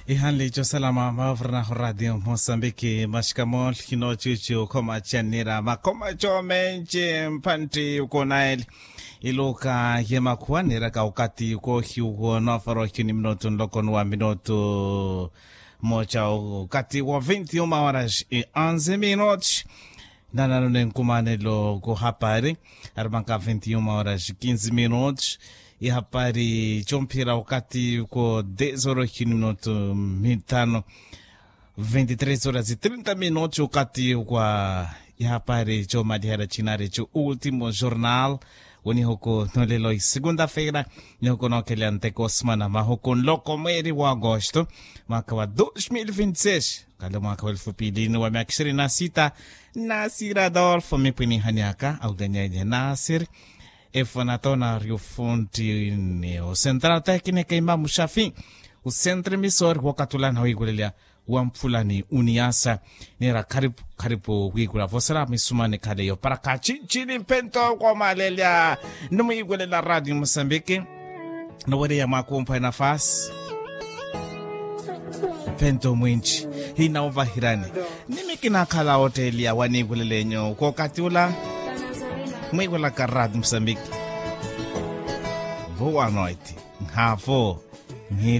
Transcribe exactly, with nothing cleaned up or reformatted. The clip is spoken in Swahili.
Ihanli jo salama mavrna radio Mozambique mashkamol hino chuchu koma chanira makoma jo menje mpanti uko nail iluka yema kuanira ka ukati uko hiugo nofaro hini minuto loko nuwa minuto mocha ukati wa veintiuma horas e onze minutos nananone nkumane lo go hapari arbanka veintiuma horas quinze minutos e hapari chompira wakati uko dez horas e minuto mitano vinte e três horas e trinta minutos wakati kwa e hapari choma dihara chinari cho último jornal wani hoko nolelo segunda-feira ni hoko no kele anteko semana ma hoko loko mweri wa agosto mwaka wa dois mil e vinte e seis kala mwaka wa elfu pilini wa miaka ishirini na sita Nasir Adolfo mipini hanyaka au danyaje Nasir efonatona rio fonti o central técnica Imam Shafi o centro emissor wakatulana wigulelia wampfulani uniasa nera karibu karibu wigula vosera misumane kaleyo para kachinchini pento kwa malelia numu wigulela radio Mozambique no wale ya makumpa nafasi pento mwinchi hina uvahirani nimikina kala hoteli ya wanigulelenyo kwa katula mwigula ka radio Mozambique boa noite ngavo